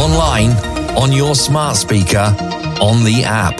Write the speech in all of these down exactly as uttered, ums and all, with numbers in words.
online, on your smart speaker, on the app.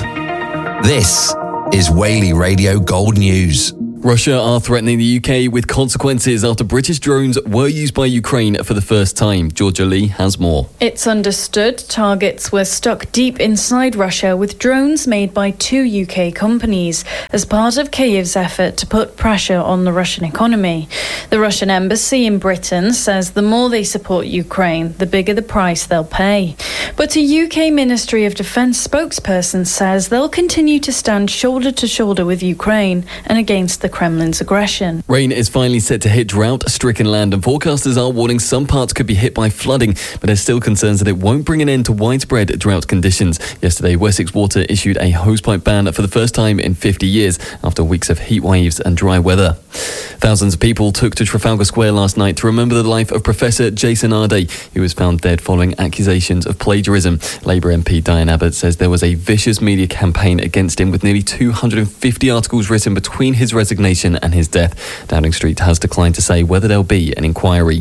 This is Whaley Radio Gold News. Russia are threatening the U K with consequences after British drones were used by Ukraine for the first time. Georgia Lee has more. It's understood targets were stuck deep inside Russia with drones made by two U K companies as part of Kyiv's effort to put pressure on the Russian economy. The Russian embassy in Britain says the more they support Ukraine, the bigger the price they'll pay. But a U K Ministry of Defence spokesperson says they'll continue to stand shoulder to shoulder with Ukraine and against the Kremlin's aggression. Rain is finally set to hit drought-stricken land, and forecasters are warning some parts could be hit by flooding, but there's still concerns that it won't bring an end to widespread drought conditions. Yesterday, Wessex Water issued a hosepipe ban for the first time in fifty years after weeks of heat waves and dry weather. Thousands of people took to Trafalgar Square last night to remember the life of Professor Jason Arday, who was found dead following accusations of plagiarism. Labour M P Diane Abbott says there was a vicious media campaign against him, with nearly two hundred fifty articles written between his resignation and his death. Downing Street has declined to say whether there'll be an inquiry.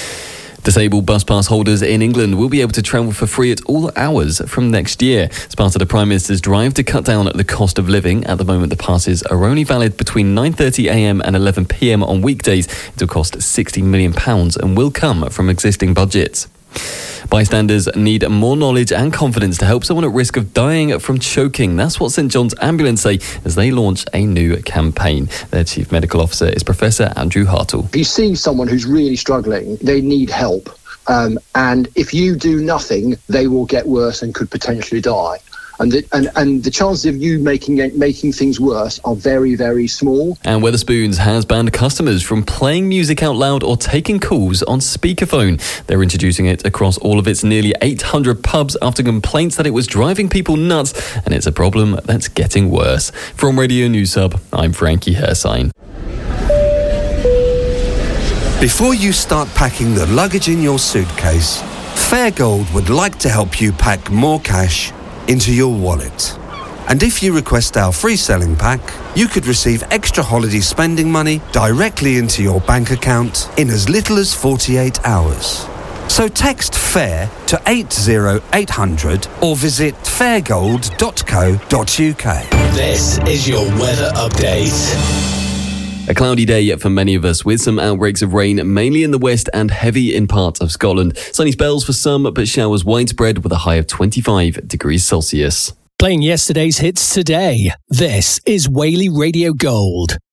Disabled bus pass holders in England will be able to travel for free at all hours from next year. As part of the Prime Minister's drive to cut down the cost of living, at the moment the passes are only valid between nine thirty a m and eleven p m on weekdays. It will cost sixty million pounds and will come from existing budgets. Bystanders need more knowledge and confidence to help someone at risk of dying from choking. That's what St John's Ambulance say as they launch a new campaign. Their Chief Medical Officer is Professor Andrew Hartle. If you see someone who's really struggling, they need help. Um, and if you do nothing, they will get worse and could potentially die. And the, and, and the chances of you making making things worse are very, very small. And Wetherspoons has banned customers from playing music out loud or taking calls on speakerphone. They're introducing it across all of its nearly eight hundred pubs after complaints that it was driving people nuts, and it's a problem that's getting worse. From Radio News Hub, I'm Frankie Hersign. Before you start packing the luggage in your suitcase, Fairgold would like to help you pack more cash into your wallet. And if you request our free selling pack, you could receive extra holiday spending money directly into your bank account in as little as forty-eight hours. So text FAIR to eight zero eight hundred or visit fairgold dot co dot uk. This is your weather update. A cloudy day for many of us, with some outbreaks of rain, mainly in the west and heavy in parts of Scotland. Sunny spells for some, but showers widespread with a high of twenty-five degrees Celsius. Playing yesterday's hits today. This is Whaley Radio Gold.